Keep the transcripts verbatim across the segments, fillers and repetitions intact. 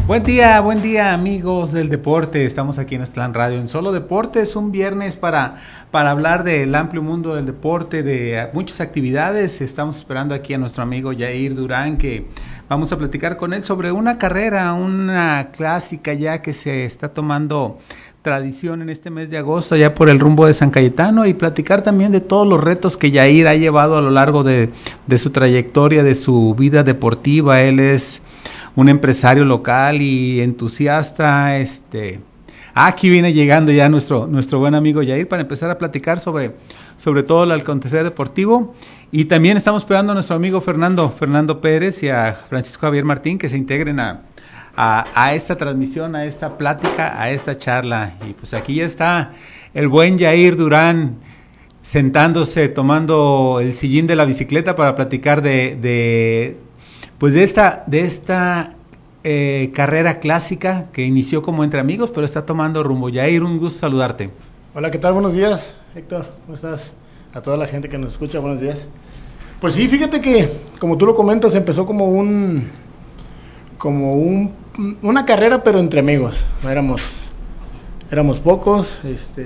Buen día, buen día amigos del deporte. Estamos aquí en Aztlán Radio en Solo Deportes, un viernes para, para hablar del amplio mundo del deporte, de muchas actividades. Estamos esperando aquí a nuestro amigo Yair Durán, que vamos a platicar con él sobre una carrera, una clásica ya que se está tomando tradición en este mes de agosto, ya por el rumbo de San Cayetano, y platicar también de todos los retos que Yair ha llevado a lo largo de, de su trayectoria, de su vida deportiva. Él es un empresario local y entusiasta. Este, aquí viene llegando ya nuestro nuestro buen amigo Yair para empezar a platicar sobre, sobre todo el acontecer deportivo. Y también estamos esperando a nuestro amigo Fernando, Fernando Pérez y a Francisco Javier Martín que se integren a, a, a esta transmisión, a esta plática, a esta charla. Y pues aquí ya está el buen Yair Durán sentándose, tomando el sillín de la bicicleta para platicar de... de Pues de esta, de esta eh, carrera clásica que inició como entre amigos, pero está tomando rumbo. Yair, un gusto saludarte. Hola, ¿qué tal? Buenos días, Héctor. ¿Cómo estás? A toda la gente que nos escucha, buenos días. Pues sí, fíjate que, como tú lo comentas, empezó como un, como un, una carrera, pero entre amigos. Éramos, éramos pocos, este,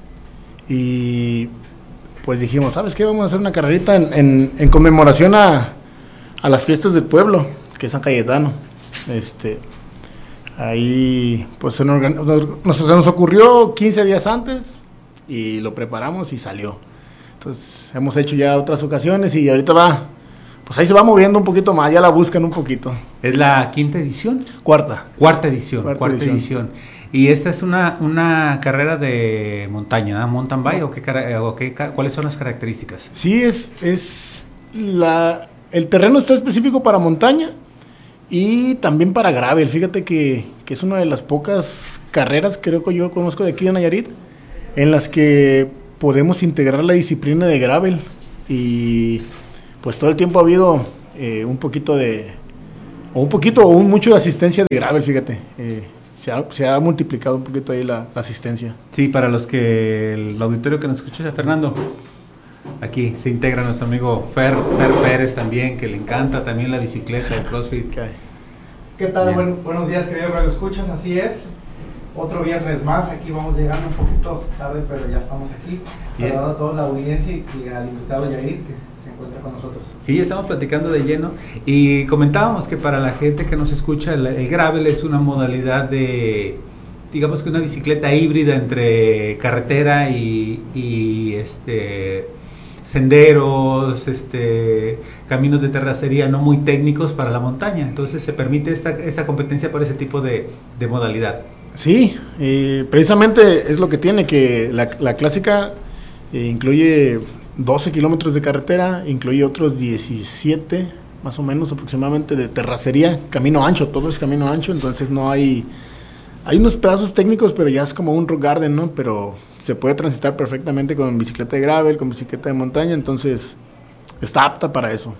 y pues dijimos, ¿sabes qué? Vamos a hacer una carrerita en, en, en conmemoración a a las fiestas del pueblo, que es San Cayetano. Este, ahí pues se nos, nos, nos ocurrió quince días antes y lo preparamos y salió. Entonces hemos hecho ya otras ocasiones y ahorita va, pues ahí se va moviendo un poquito más, ya la buscan un poquito. ¿Es la quinta edición? Cuarta. Cuarta edición, cuarta, cuarta edición. edición. Y esta es una, una carrera de montaña, ¿no? ¿Mountain bike o, qué, o qué, cuáles son las características? Sí, es, es la... El terreno está específico para montaña y también para gravel. Fíjate que, que es una de las pocas carreras, creo que yo conozco de aquí en Nayarit, en las que podemos integrar la disciplina de gravel. Y pues todo el tiempo ha habido eh, un poquito de, o un poquito o un mucho de asistencia de gravel, fíjate. Eh, se, ha, se ha multiplicado un poquito ahí la, la asistencia. Sí, para los que, el auditorio que nos escucha, Fernando. Aquí se integra nuestro amigo Fer, Fer Pérez también, que le encanta también la bicicleta, el CrossFit. Okay. ¿Qué tal? Buen, buenos días, queridos radioescuchas, así es. Otro viernes más, aquí vamos llegando un poquito tarde, pero ya estamos aquí. Saludando a toda la audiencia y, y al invitado Yair, que se encuentra con nosotros. Sí, estamos platicando de lleno y comentábamos que para la gente que nos escucha, el, el gravel es una modalidad de, digamos que una bicicleta híbrida entre carretera y, y este... senderos, este, caminos de terracería no muy técnicos para la montaña. Entonces se permite esta, esta competencia para ese tipo de, de modalidad. Sí, eh, precisamente es lo que tiene, que la, la clásica eh, incluye doce kilómetros de carretera, incluye otros diecisiete, más o menos aproximadamente, de terracería, camino ancho, todo es camino ancho, entonces no hay... Hay unos pedazos técnicos, pero ya es como un rock garden, ¿no? Pero se puede transitar perfectamente con bicicleta de gravel, con bicicleta de montaña, entonces está apta para eso.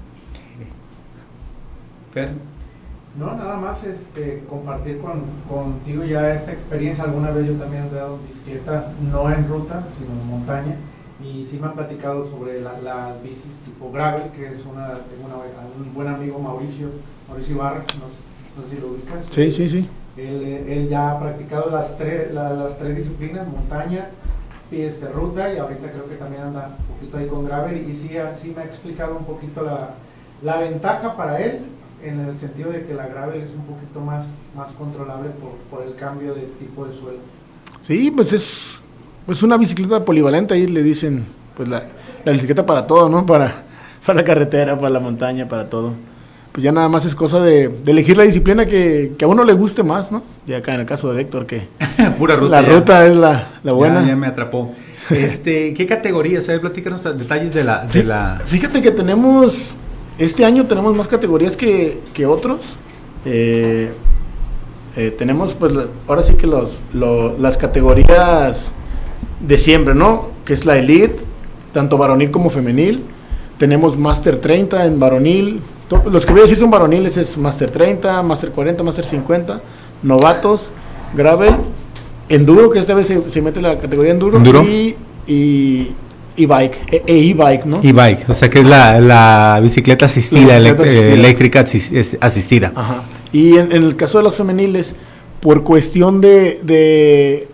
Fer. No, nada más este, compartir con, contigo ya esta experiencia. Alguna vez yo también he dado bicicleta, no en ruta, sino en montaña, y sí me han platicado sobre las la bicis tipo gravel, que es una, tengo una, un buen amigo, Mauricio, Mauricio Ibarra, no sé, no sé si lo ubicas. Sí, sí, sí. Él, él ya ha practicado las tres, la, las tres disciplinas, montaña, y este, ruta, y ahorita creo que también anda un poquito ahí con gravel, y sí, sí me ha explicado un poquito la, la ventaja para él, en el sentido de que la gravel es un poquito más, más controlable por, por el cambio de tipo de suelo. Sí, pues es pues una bicicleta polivalente, ahí le dicen, pues la, la bicicleta para todo, ¿no? Para, para la carretera, para la montaña, para todo. Pues ya nada más es cosa de, de elegir la disciplina que, que a uno le guste más, ¿no? Y acá en el caso de Héctor, que pura ruta, la ya. ruta es la, la buena. Ya, ya me atrapó. Este, ¿qué categorías? A ver, platícanos detalles de la, de la... Fíjate que tenemos, este año tenemos más categorías que, que otros. Eh, eh, tenemos, pues, ahora sí que los, lo, las categorías de siempre, ¿no? Que es la Elite, tanto varonil como femenil. Tenemos Master treinta en varonil. Los que voy a decir son varoniles, es Master treinta, Master cuarenta, Master cincuenta, novatos, gravel, enduro, que esta vez se, se mete la categoría enduro, ¿Enduro? y, y e-bike, e, e-bike, ¿no? E-bike, o sea que es la, la bicicleta asistida, la bicicleta elect- asistida. eléctrica asis- asistida. Ajá. Y en, en el caso de las femeniles, por cuestión de, de,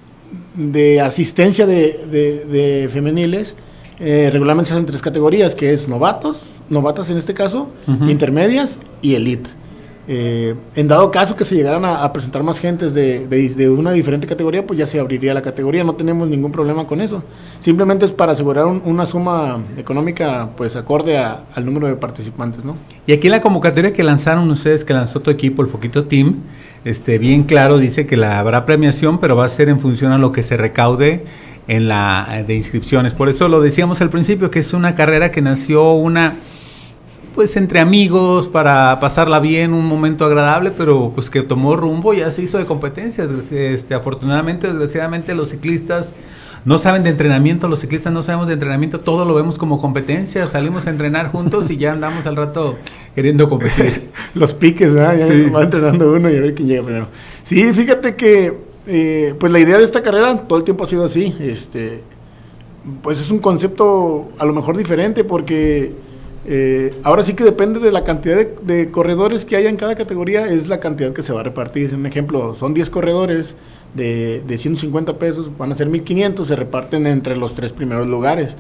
de asistencia de, de, de femeniles, eh, regularmente se hacen tres categorías, que es novatos, novatas en este caso, uh-huh. intermedias y elite. Eh, en dado caso que se llegaran a, a presentar más gentes de, de, de una diferente categoría, pues ya se abriría la categoría, no tenemos ningún problema con eso. Simplemente es para asegurar un, una suma económica pues acorde a, al número de participantes, ¿no? Y aquí en la convocatoria que lanzaron ustedes, que lanzó tu equipo, el Foquito Team, este, bien claro dice que la habrá premiación, pero va a ser en función a lo que se recaude en la de inscripciones. Por eso lo decíamos al principio, que es una carrera que nació una... pues entre amigos, para pasarla bien, un momento agradable, pero pues que tomó rumbo, ya se hizo de competencia. Este, afortunadamente, desgraciadamente, los ciclistas no saben de entrenamiento, los ciclistas no sabemos de entrenamiento, todo lo vemos como competencia, salimos a entrenar juntos y ya andamos al rato queriendo competir. Los piques, ¿verdad? Ya sí. Va entrenando uno y a ver quién llega primero. Sí, fíjate que, eh, pues la idea de esta carrera todo el tiempo ha sido así, este, pues es un concepto a lo mejor diferente porque... Eh, ahora sí que depende de la cantidad de, de corredores que haya en cada categoría, es la cantidad que se va a repartir. Un ejemplo, son diez corredores de, de ciento cincuenta pesos, van a ser mil quinientos, se reparten entre los tres primeros lugares.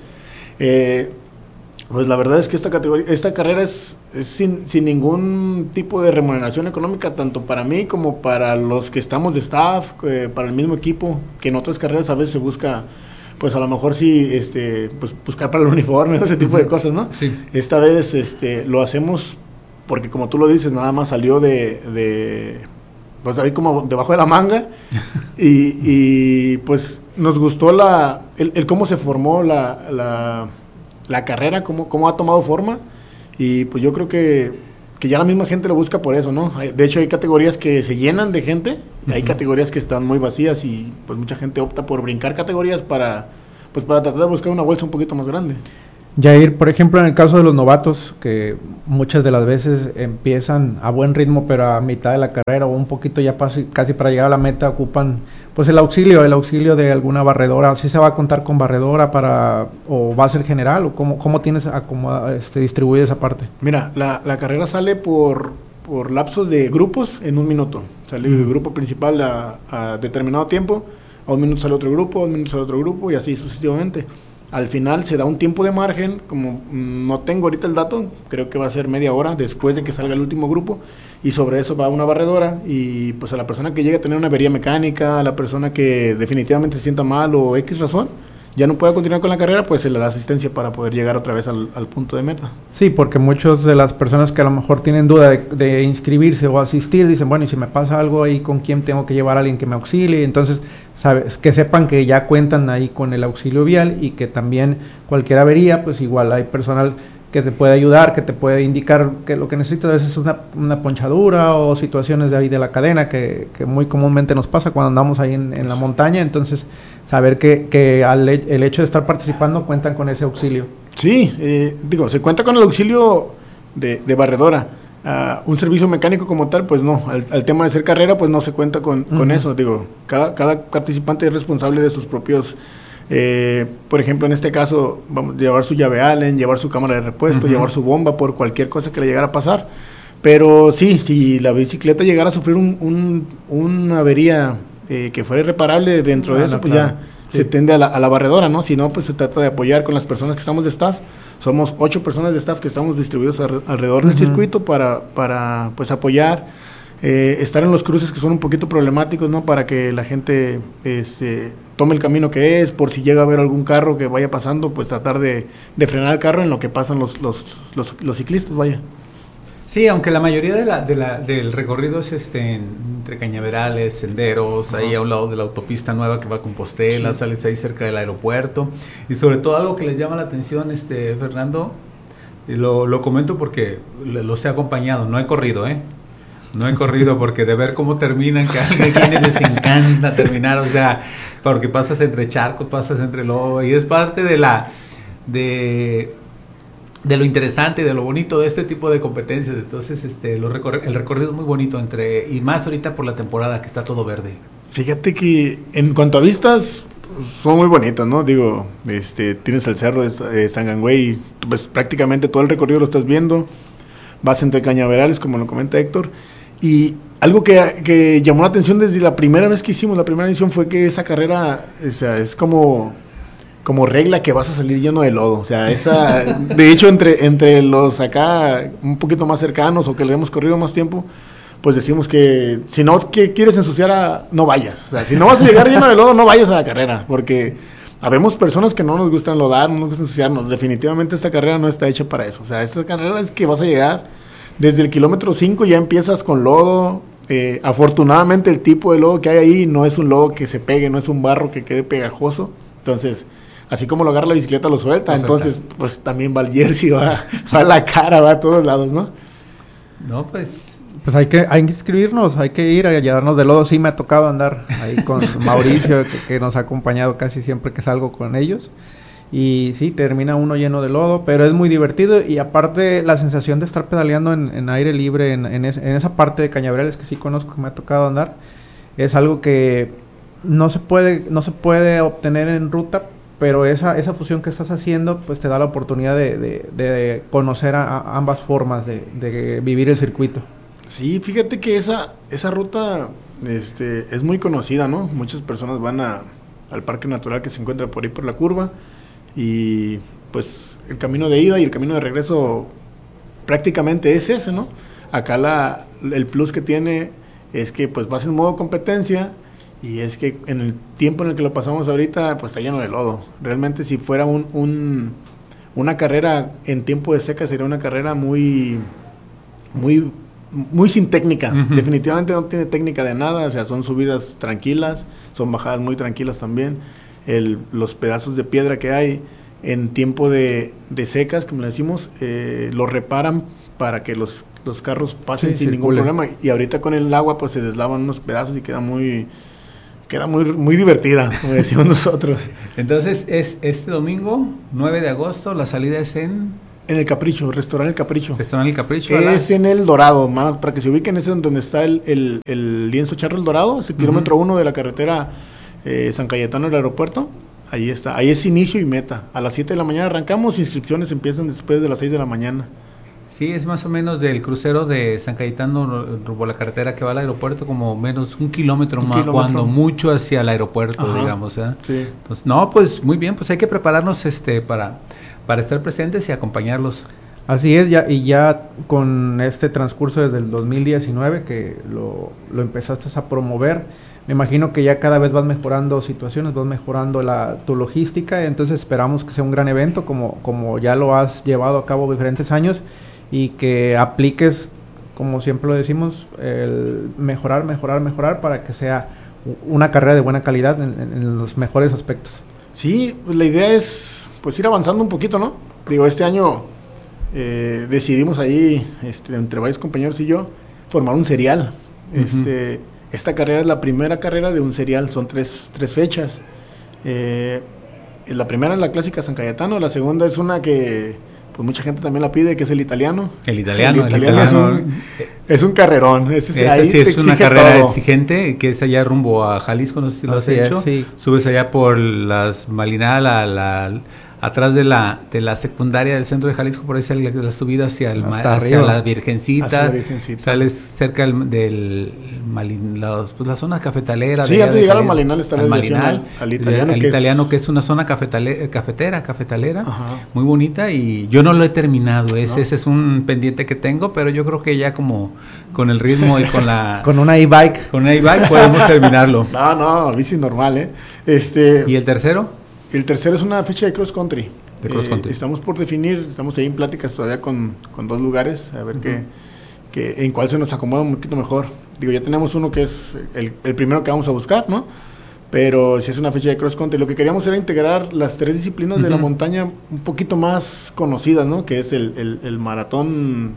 Eh, pues la verdad es que esta categoría, esta carrera es, es sin, sin ningún tipo de remuneración económica, tanto para mí como para los que estamos de staff, eh, para el mismo equipo, que en otras carreras a veces se busca... pues a lo mejor sí, este, pues buscar para el uniforme, ese tipo de cosas, ¿no? Sí. Esta vez, este, lo hacemos porque como tú lo dices, nada más salió de, de pues ahí como debajo de la manga y, y pues nos gustó la, el, el cómo se formó la, la, la carrera, cómo, cómo ha tomado forma y pues yo creo que, que ya la misma gente lo busca por eso, ¿no? De hecho hay categorías que se llenan de gente, y hay uh-huh. categorías que están muy vacías y pues mucha gente opta por brincar categorías para pues para tratar de buscar una bolsa un poquito más grande. Jair, por ejemplo, en el caso de los novatos, que muchas de las veces empiezan a buen ritmo, pero a mitad de la carrera o un poquito ya casi, casi para llegar a la meta ocupan pues el auxilio, el auxilio de alguna barredora. ¿Sí se va a contar con barredora para o va a ser general o cómo, cómo tienes acomoda, este, distribuida esa parte? Mira, la, la carrera sale por, por lapsos de grupos en un minuto. Sale uh-huh. el grupo principal a, a determinado tiempo, a un minuto sale otro grupo, a un minuto sale otro grupo y así sucesivamente. Al final se da un tiempo de margen, como no tengo ahorita el dato, creo que va a ser media hora después de que salga el último grupo, y sobre eso va una barredora, y pues a la persona que llegue a tener una avería mecánica, a la persona que definitivamente se sienta mal o X razón, ya no pueda continuar con la carrera, pues se le da asistencia para poder llegar otra vez al, al punto de meta. Sí, porque muchas de las personas que a lo mejor tienen duda de, de inscribirse o asistir, dicen, bueno, y si me pasa algo ahí, ¿con quién tengo que llevar a alguien que me auxilie? Entonces, sabes, que sepan que ya cuentan ahí con el auxilio vial y que también cualquier avería, pues igual hay personal que te puede ayudar, que te puede indicar que lo que necesitas a veces es una, una ponchadura o situaciones de ahí de la cadena que, que muy comúnmente nos pasa cuando andamos ahí en, en la montaña. Entonces, saber que, que al, el hecho de estar participando cuentan con ese auxilio. Sí, eh, digo, se cuenta con el auxilio de, de barredora. Uh, un servicio mecánico como tal, pues no, al, al tema de ser carrera, pues no se cuenta con, uh-huh. con eso. Digo, cada, cada participante es responsable de sus propios... Eh, por ejemplo, en este caso, vamos a llevar su llave Allen, llevar su cámara de repuesto, uh-huh. llevar su bomba por cualquier cosa que le llegara a pasar. Pero sí, si la bicicleta llegara a sufrir un, un, una avería eh, que fuera irreparable dentro ah, de eso, no, pues claro. ya sí. se tende a la, a la barredora, ¿no? Si no, pues se trata de apoyar con las personas que estamos de staff. Somos ocho personas de staff que estamos distribuidos ar- alrededor uh-huh. del circuito para, para pues apoyar. Eh, estar en los cruces que son un poquito problemáticos, ¿no? Para que la gente este, tome el camino que es, por si llega a haber algún carro que vaya pasando, pues tratar de, de frenar el carro en lo que pasan los, los, los, los ciclistas, vaya. Sí, aunque la mayoría de la, de la, del recorrido es este, entre cañaverales, senderos, uh-huh. ahí a un lado de la autopista nueva que va a Compostela, sí. sales ahí cerca del aeropuerto, y sobre todo algo que les llama la atención, este Fernando, y lo, lo comento porque los he acompañado, no he corrido, ¿eh? No he corrido porque de ver cómo terminan, que a quienes les encanta terminar, o sea, porque pasas entre charcos, pasas entre lodo, y es parte de la de, de lo interesante y de lo bonito de este tipo de competencias. Entonces, este, lo recorri- el recorrido es muy bonito entre, y más ahorita por la temporada que está todo verde. Fíjate que en cuanto a vistas son muy bonitas, ¿no? Digo, este, tienes el cerro de Sangangüey, pues prácticamente todo el recorrido lo estás viendo, vas entre cañaverales, como lo comenta Héctor. Y algo que, que llamó la atención desde la primera vez que hicimos, la primera edición, fue que esa carrera, o sea, es como, como regla que vas a salir lleno de lodo. O sea, esa, de hecho, entre, entre los acá un poquito más cercanos o que le hemos corrido más tiempo, pues decimos que si no que quieres ensuciar, a, no vayas. O sea, si no vas a llegar lleno de lodo, no vayas a la carrera, porque habemos personas que no nos gustan lodar, no nos gusta ensuciarnos. Definitivamente esta carrera no está hecha para eso. O sea, esta carrera es que vas a llegar desde el kilómetro cinco, ya empiezas con lodo. Eh, afortunadamente el tipo de lodo que hay ahí no es un lodo que se pegue, no es un barro que quede pegajoso. Entonces, así como lo agarra la bicicleta, lo suelta. Lo Entonces, suelta. Pues también va el jersey, va, va a la cara, va a todos lados, ¿no? No, pues... Pues hay que, hay que inscribirnos, hay que ir a llenarnos de lodo. Sí me ha tocado andar ahí con Mauricio, que, que nos ha acompañado casi siempre que salgo con ellos. Y sí, termina uno lleno de lodo, pero es muy divertido. Y aparte la sensación de estar pedaleando en, en aire libre, en, en, es, en esa parte de Cañaverales que sí conozco, que me ha tocado andar, es algo que no se puede, no se puede obtener en ruta, pero esa, esa fusión que estás haciendo pues te da la oportunidad de, de, de conocer a, a ambas formas de, de vivir el circuito. Sí, fíjate que esa, esa ruta este, es muy conocida, ¿no? Muchas personas van a, al parque natural que se encuentra por ahí por la curva, y pues el camino de ida y el camino de regreso prácticamente es ese, ¿no? Acá la, el plus que tiene es que pues vas en modo competencia, y es que en el tiempo en el que lo pasamos ahorita pues está lleno de lodo. Realmente si fuera un, un una carrera en tiempo de seca sería una carrera muy muy muy sin técnica. Uh-huh. Definitivamente no tiene técnica de nada. O sea, son subidas tranquilas, son bajadas muy tranquilas también. El, los pedazos de piedra que hay en tiempo de, de secas, como le decimos, eh, los reparan para que los, los carros pasen sí, sin ningún problema, y ahorita con el agua pues se deslavan unos pedazos y queda muy queda muy muy divertida, como decimos nosotros. Entonces es este domingo nueve de agosto, la salida es en en el Capricho, restaurante El Capricho. Restaurante El Capricho. Es en el Dorado, man, para que se ubiquen, es donde está el, el, el lienzo charro El Dorado, es el uh-huh. kilómetro uno de la carretera eh, San Cayetano al aeropuerto. Ahí está, ahí es inicio y meta. A las siete de la mañana arrancamos, inscripciones empiezan después de las seis de la mañana. Sí, es más o menos del crucero de San Cayetano rumbo a la carretera que va al aeropuerto, como menos un kilómetro un más, kilómetro. Cuando mucho hacia el aeropuerto, ajá, digamos. ¿eh? Sí. Entonces, no, pues muy bien, pues hay que prepararnos este para, para estar presentes y acompañarlos. Así es, ya, y ya con este transcurso desde el dos mil diecinueve que lo, lo empezaste a promover, me imagino que ya cada vez vas mejorando situaciones, vas mejorando la, tu logística, entonces esperamos que sea un gran evento como, como ya lo has llevado a cabo diferentes años, y que apliques, como siempre lo decimos, el mejorar, mejorar, mejorar para que sea una carrera de buena calidad en, en, en los mejores aspectos. Sí, pues la idea es pues ir avanzando un poquito, ¿no? Digo, este año eh, decidimos ahí, este, entre varios compañeros y yo, formar un serial. Uh-huh. Este, esta carrera es la primera carrera de un serial, son tres, tres fechas. Eh, la primera es la clásica San Cayetano, la segunda es una que pues mucha gente también la pide, que es el italiano. El italiano, el italiano, el italiano es, un, es un carrerón. Ese, Esa ahí sí es una carrera todo. Exigente, que es allá rumbo a Jalisco, no sé si lo has hecho. Es, sí. Subes allá por las Malinal, la, la, atrás de la de la secundaria del centro de Jalisco, por ahí sale la, la subida hacia, el, hacia la Virgencita, hacia la Virgencita. Sales cerca del, del Malin, los, pues la zona cafetalera. Sí, antes de llegar al Malinal está al Malinal, al, al italiano, al que, italiano es... que es una zona cafetale, cafetera, cafetalera, ajá, muy bonita, y yo no lo he terminado, ese, ¿no? Ese es un pendiente que tengo, pero yo creo que ya como con el ritmo y con la... con una e-bike. Con una e-bike podemos terminarlo. No, no, bici normal, ¿eh? Este... ¿Y el tercero? El tercero es una fecha de cross country. De cross country. Eh, estamos por definir, estamos ahí en pláticas todavía con, con dos lugares, a ver uh-huh. qué, qué, en cuál se nos acomoda un poquito mejor. Digo, ya tenemos uno que es el, el primero que vamos a buscar, ¿no? Pero si es una fecha de cross country, lo que queríamos era integrar las tres disciplinas uh-huh. de la montaña un poquito más conocidas, ¿no? Que es el, el, el maratón,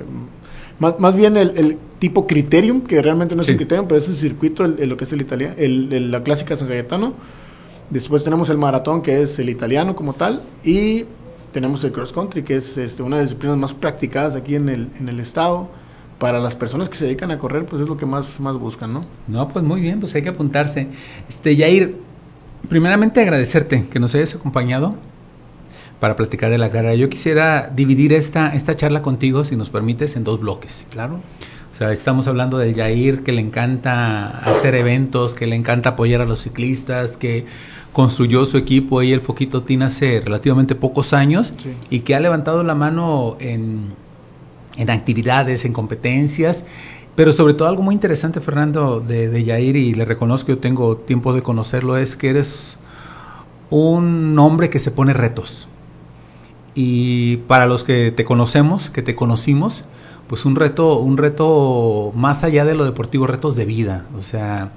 más, más bien el, el tipo criterium, que realmente no es sí. un criterium, pero es el circuito, el, el, lo que es el italiano, el, el, la clásica San Cayetano. Después tenemos el maratón, que es el italiano como tal, y tenemos el cross country, que es este, una de las disciplinas más practicadas aquí en el, en el estado. Para las personas que se dedican a correr, pues es lo que más, más buscan, ¿no? No, pues muy bien, pues hay que apuntarse. Este, Yair, primeramente agradecerte que nos hayas acompañado para platicar de la carrera. Yo quisiera dividir esta, esta charla contigo, si nos permites, en dos bloques. Claro. O O sea, estamos hablando del Yair, que le encanta hacer eventos, que le encanta apoyar a los ciclistas, que construyó su equipo ahí, el Foquito Team, hace relativamente pocos años, sí. Y que ha levantado la mano en, en actividades, en competencias, pero sobre todo algo muy interesante, Fernando, de, de Yair, y le reconozco, yo tengo tiempo de conocerlo, es que eres un hombre que se pone retos. Y para los que te conocemos, que te conocimos, pues un reto, un reto más allá de lo deportivo, retos de vida. O sea,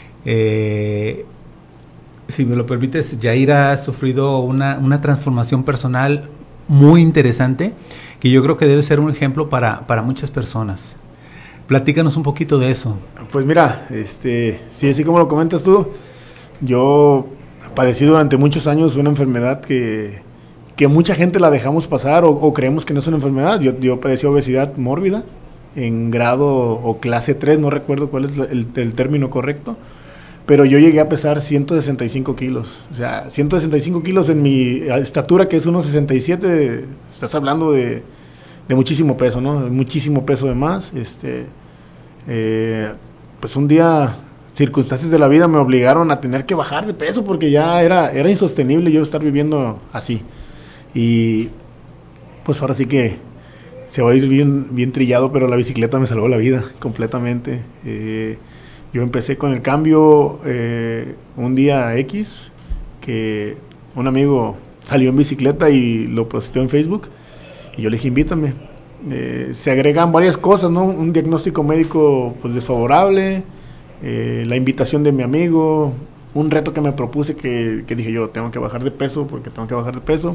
eh, si me lo permites, Yair ha sufrido una, una transformación personal muy interesante, que yo creo que debe ser un ejemplo para, para muchas personas. Platícanos un poquito de eso. Pues mira, este, sí, así como lo comentas tú, yo padecí durante muchos años una enfermedad que, que mucha gente la dejamos pasar o, o creemos que no es una enfermedad. Yo, yo padecí obesidad mórbida en grado o clase tres, no recuerdo cuál es el, el término correcto, pero yo llegué a pesar ciento sesenta y cinco kilos. O sea, ciento sesenta y cinco kilos en mi estatura, que es uno sesenta y siete, estás hablando de, de muchísimo peso, ¿no? Muchísimo peso de más. Este, eh, pues un día, circunstancias de la vida me obligaron a tener que bajar de peso porque ya era, era insostenible yo estar viviendo así. Y pues ahora sí que se va a ir bien, bien trillado, pero la bicicleta me salvó la vida completamente. Eh, yo empecé con el cambio eh, un día X, que un amigo salió en bicicleta y lo posteó en Facebook, y yo le dije, invítame. Eh, se agregan varias cosas, ¿no? Un diagnóstico médico pues desfavorable, eh, la invitación de mi amigo, un reto que me propuse que, que dije yo, tengo que bajar de peso porque tengo que bajar de peso,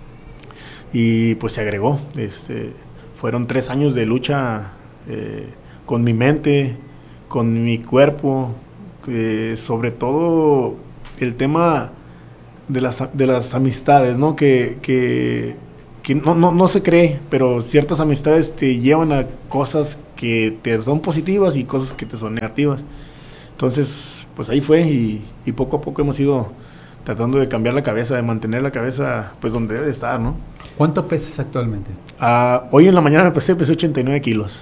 y pues se agregó. Este, fueron tres años de lucha eh, con mi mente, con mi cuerpo, eh, sobre todo el tema de las, de las amistades, ¿no? Que, que, que no, no, no se cree, pero ciertas amistades te llevan a cosas que te son positivas y cosas que te son negativas. Entonces, pues ahí fue, y, y poco a poco hemos ido tratando de cambiar la cabeza, de mantener la cabeza pues donde debe estar, ¿no? ¿Cuánto pesas actualmente? Uh, hoy en la mañana me pesé, pesé ochenta y nueve kilos.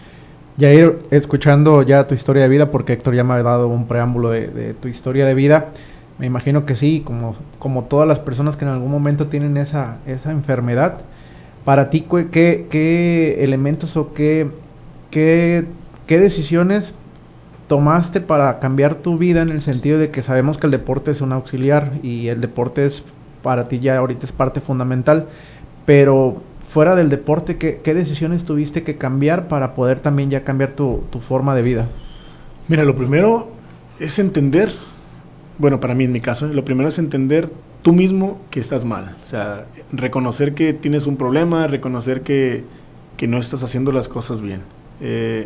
Yair, escuchando ya tu historia de vida, porque Héctor ya me ha dado un preámbulo de, de tu historia de vida, me imagino que sí, como, como todas las personas que en algún momento tienen esa, esa enfermedad, para ti, ¿qué, qué elementos o qué, qué, qué decisiones tomaste para cambiar tu vida, en el sentido de que sabemos que el deporte es un auxiliar y el deporte es para ti ya ahorita es parte fundamental, pero fuera del deporte, ¿qué, qué decisiones tuviste que cambiar para poder también ya cambiar tu, tu forma de vida? Mira, lo primero es entender, bueno, para mí en mi caso, lo primero es entender tú mismo que estás mal, o sea, reconocer que tienes un problema, reconocer que, que no estás haciendo las cosas bien. Eh,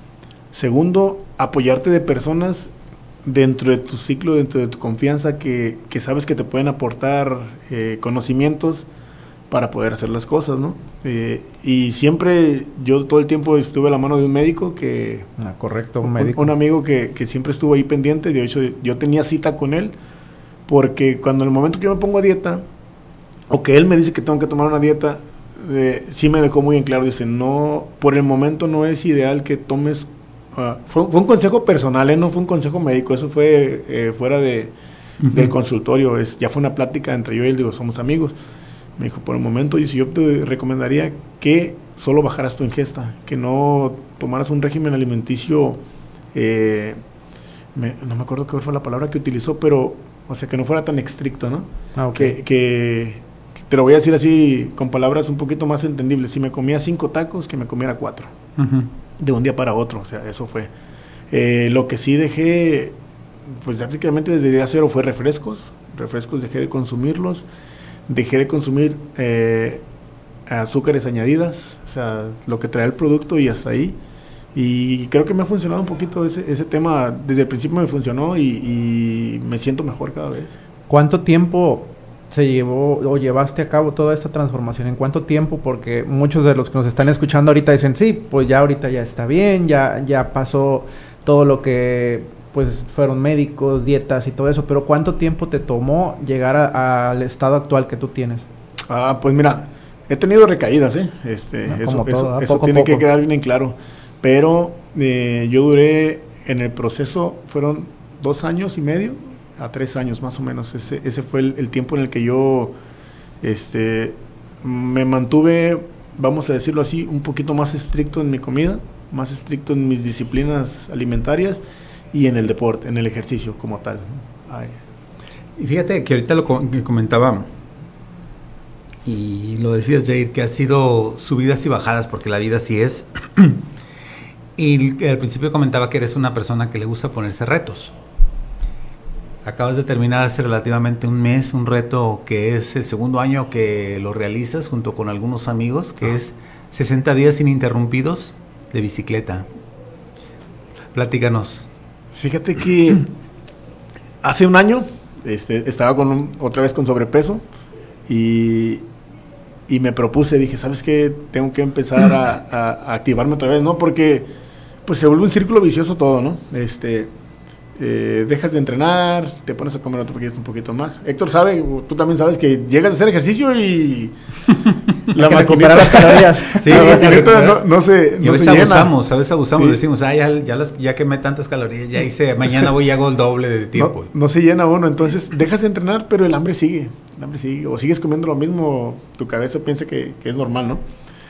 segundo, apoyarte de personas dentro de tu ciclo, dentro de tu confianza, que, que sabes que te pueden aportar eh, conocimientos para poder hacer las cosas, ¿no? Eh, y siempre, yo todo el tiempo estuve a la mano de un médico que... Ah, correcto, un un médico. Un amigo que, que siempre estuvo ahí pendiente. De hecho, yo tenía cita con él, porque cuando en el momento que yo me pongo a dieta, o que él me dice que tengo que tomar una dieta, eh, sí me dejó muy en claro, dice, no, por el momento no es ideal que tomes... Uh, fue, fue un consejo personal, ¿eh? No fue un consejo médico, eso fue eh, fuera de, uh-huh. del consultorio, es, ya fue una plática entre yo y él, digo, somos amigos. Me dijo, por el momento, y si yo te recomendaría que solo bajaras tu ingesta, que no tomaras un régimen alimenticio, eh, me, no me acuerdo qué fue la palabra que utilizó, pero, o sea, que no fuera tan estricto, ¿no? Ah, okay. que, que, te lo voy a decir así, con palabras un poquito más entendibles, si me comía cinco tacos, que me comiera cuatro, uh-huh. de un día para otro, o sea, eso fue. Eh, lo que sí dejé, pues prácticamente desde el día cero fue refrescos, refrescos dejé de consumirlos, dejé de consumir eh, azúcares añadidas, o sea, lo que trae el producto y hasta ahí. Y creo que me ha funcionado un poquito ese, ese tema, desde el principio me funcionó y, y me siento mejor cada vez. ¿Cuánto tiempo se llevó o llevaste a cabo toda esta transformación? ¿En cuánto tiempo? Porque muchos de los que nos están escuchando ahorita dicen, sí, pues ya ahorita ya está bien, ya, ya pasó todo lo que... pues fueron médicos, dietas y todo eso, pero ¿cuánto tiempo te tomó llegar al estado actual que tú tienes? Ah, pues mira, he tenido recaídas, ¿eh? Este, no, eso todo, eso, eso tiene que quedar bien en claro, pero eh, yo duré en el proceso, fueron dos años y medio a tres años más o menos. Ese, ese fue el, el tiempo en el que yo este, me mantuve, vamos a decirlo así, un poquito más estricto en mi comida, más estricto en mis disciplinas alimentarias y en el deporte, en el ejercicio como tal. Ay. Y fíjate que ahorita lo que comentaba, y lo decías, Jair, que ha sido subidas y bajadas, porque la vida así es. Y al principio comentaba que eres una persona que le gusta ponerse retos. Acabas de terminar hace relativamente un mes un reto que es el segundo año que lo realizas junto con algunos amigos, que ah. es sesenta días ininterrumpidos de bicicleta. Platícanos. Fíjate que hace un año este, estaba con un, otra vez con sobrepeso y, y me propuse, dije, ¿sabes qué? Tengo que empezar a, a, a activarme otra vez, ¿no? Porque pues se vuelve un círculo vicioso todo, ¿no? Este... Eh, dejas de entrenar, te pones a comer otro poquito, un poquito más. Héctor sabe, tú también sabes que llegas a hacer ejercicio y la maquinita las calorías. Sí, la maquinita no, no se, y no a veces se llena. abusamos, a veces abusamos, Sí. decimos, ah, ya, ya, las, ya quemé tantas calorías, ya hice, mañana voy y hago el doble de tiempo. No, no se llena uno, entonces dejas de entrenar, pero el hambre sigue, el hambre sigue, o sigues comiendo lo mismo, tu cabeza piensa que, que es normal, ¿no?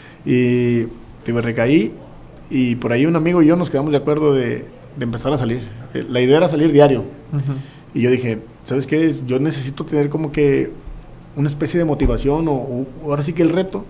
Y te recaí, y por ahí un amigo y yo nos quedamos de acuerdo de de empezar a salir. La idea era salir diario. Uh-huh. Y yo dije, ¿sabes qué? Yo necesito tener como que una especie de motivación o, o ahora sí que el reto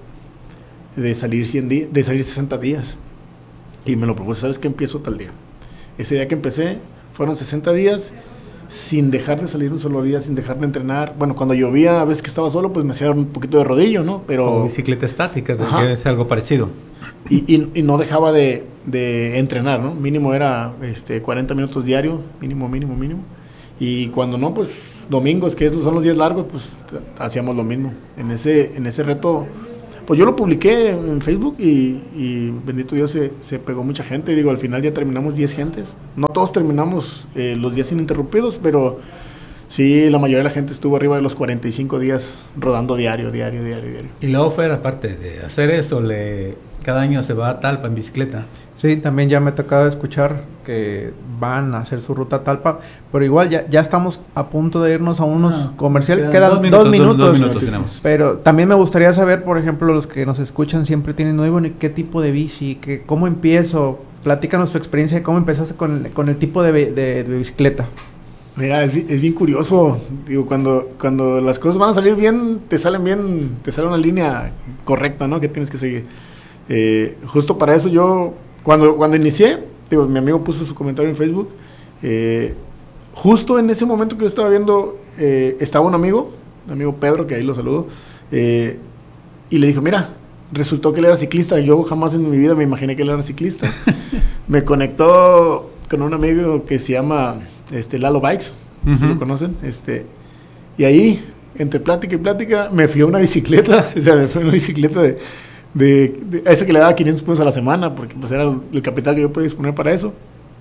de salir cien días, de salir sesenta días. Y me lo propuse, ¿sabes qué? Empiezo tal día. Ese día que empecé fueron sesenta días sin dejar de salir un solo día, sin dejar de entrenar. Bueno, cuando llovía, a veces que estaba solo, pues me hacía un poquito de rodillo, ¿no? Pero como bicicleta estática, que es algo parecido. Y, y, y no dejaba de, de entrenar, ¿no? Mínimo era este, cuarenta minutos diario, mínimo, mínimo, mínimo. Y cuando no, pues domingos, que son los días largos, pues hacíamos lo mismo. En ese, en ese reto, pues yo lo publiqué en Facebook y, y bendito Dios, se, se pegó mucha gente. Digo, al final ya terminamos diez gentes. No todos terminamos eh, los días ininterrumpidos, pero sí, la mayoría de la gente estuvo arriba de los cuarenta y cinco días rodando diario, diario, diario, diario. Y luego fue, aparte de hacer eso, le... cada año se va a Talpa en bicicleta. Sí, también ya me ha tocado escuchar que van a hacer su ruta a Talpa, pero igual ya, ya estamos a punto de irnos a unos no, comerciales, quedan, quedan dos minutos, dos minutos, dos, dos minutos tenemos. Pero también me gustaría saber, por ejemplo, los que nos escuchan siempre tienen nuevo, ¿qué tipo de bici? ¿Qué, ¿Cómo empiezo? Platícanos tu experiencia de cómo empezaste con el, con el tipo de, de, de bicicleta. Mira, es, es bien curioso, digo, cuando, cuando las cosas van a salir bien, te salen bien, te sale una línea correcta, ¿no? Que tienes que seguir. Eh, justo para eso yo, cuando, cuando inicié, digo, mi amigo puso su comentario en Facebook, eh, justo en ese momento que yo estaba viendo, eh, estaba un amigo, un amigo Pedro, que ahí lo saludo, eh, y le dijo, mira, resultó que él era ciclista, yo jamás en mi vida me imaginé que él era ciclista. Me conectó con un amigo que se llama este, Lalo Bikes, uh-huh. si lo conocen, este, y ahí, entre plática y plática, me fui a una bicicleta, o sea, me fui a una bicicleta de... De, de a ese que le daba quinientos pesos a la semana, porque pues era el, el capital que yo podía disponer para eso.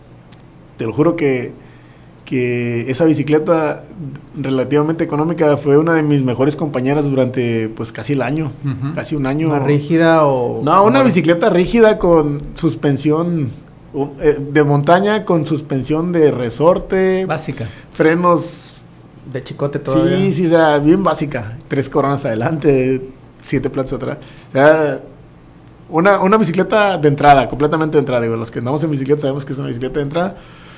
Te lo juro que, que esa bicicleta relativamente económica fue una de mis mejores compañeras durante pues casi el año, uh-huh. casi un año. ¿Una rígida o...? No, una bicicleta rígida con suspensión eh, de montaña, con suspensión de resorte. Básica. Frenos... De chicote todavía. Sí, sí, o sea, bien básica. Tres coronas adelante, siete platos atrás. O sea, una, una bicicleta de entrada, completamente de entrada. Digo, los que andamos en bicicleta sabemos que es una bicicleta de entrada.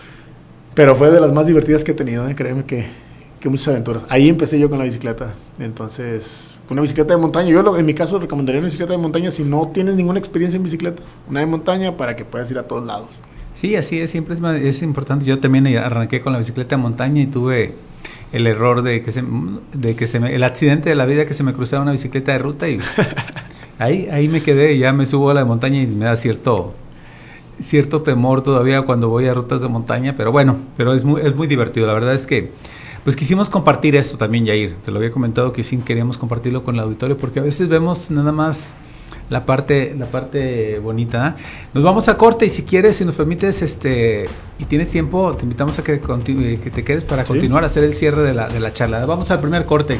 Pero fue de las más divertidas que he tenido, ¿eh? Créeme que, que muchas aventuras. Ahí empecé yo con la bicicleta. Entonces, una bicicleta de montaña. Yo lo, en mi caso recomendaría una bicicleta de montaña si no tienes ninguna experiencia en bicicleta. Una de montaña para que puedas ir a todos lados. Sí, así es, siempre es, es importante. Yo también arranqué con la bicicleta de montaña y tuve el error de que se, de que se me, el accidente de la vida, que se me cruzaba una bicicleta de ruta y ahí, ahí me quedé. Ya me subo a la montaña y me da cierto, cierto temor todavía cuando voy a rutas de montaña, pero bueno, pero es muy, es muy divertido. La verdad es que pues quisimos compartir esto también, Jair. Te lo había comentado que sí queríamos compartirlo con el auditorio, porque a veces vemos nada más la parte la parte bonita. Nos vamos a corte y si quieres, si nos permites, este y tienes tiempo, te invitamos a que, continu- que te quedes para ¿Sí? continuar a hacer el cierre de la, de la charla. Vamos al primer corte.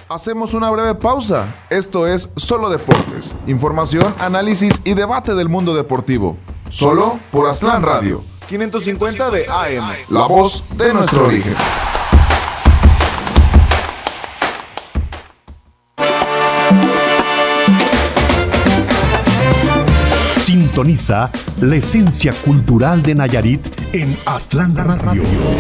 Hacemos una breve pausa. Esto es Solo Deportes. Información, análisis y debate del mundo deportivo. Solo por Aztlán Radio. quinientos cincuenta de A M. La voz de nuestro origen. Sintoniza la esencia cultural de Nayarit en Aztlán Radio.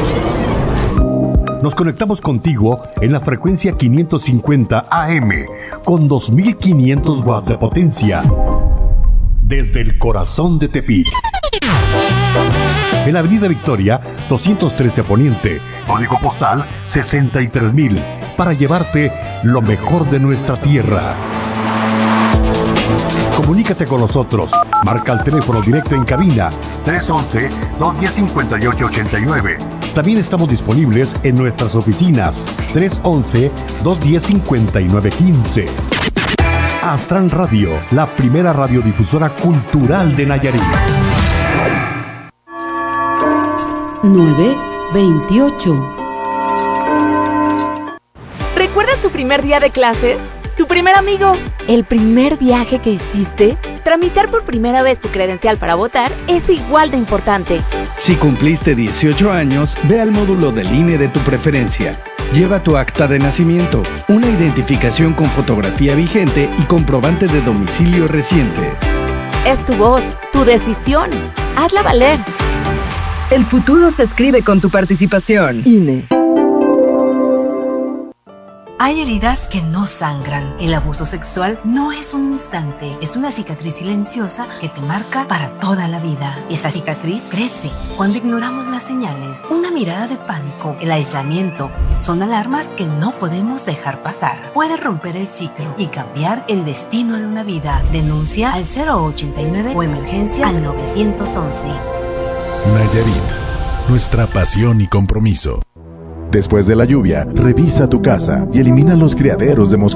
Nos conectamos contigo en la frecuencia quinientos cincuenta A M con dos mil quinientos watts de potencia desde el corazón de Tepic. En la Avenida Victoria, doscientos trece Poniente, código postal sesenta y tres mil, para llevarte lo mejor de nuestra tierra. Comunícate con nosotros. Marca el teléfono directo en cabina tres once, dos diez, cincuenta y ocho ochenta y nueve. También estamos disponibles en nuestras oficinas tres once, dos diez, cincuenta y nueve quince. Aztlán Radio, la primera radiodifusora cultural de Nayarit. nueve veintiocho. ¿Recuerdas tu primer día de clases? ¿Tu primer amigo? ¿El primer viaje que hiciste? Tramitar por primera vez tu credencial para votar es igual de importante. Si cumpliste dieciocho años, ve al módulo del I N E de tu preferencia. Lleva tu acta de nacimiento, una identificación con fotografía vigente y comprobante de domicilio reciente. Es tu voz, tu decisión. Hazla valer. El futuro se escribe con tu participación. I N E. Hay heridas que no sangran. El abuso sexual no es un instante, es una cicatriz silenciosa que te marca para toda la vida. Esa cicatriz crece cuando ignoramos las señales. Una mirada de pánico, el aislamiento, son alarmas que no podemos dejar pasar. Puede romper el ciclo y cambiar el destino de una vida. Denuncia al cero ochenta y nueve o emergencias al nueve once. Nayarit, nuestra pasión y compromiso. Después de la lluvia, revisa tu casa y elimina los criaderos de mosquitos.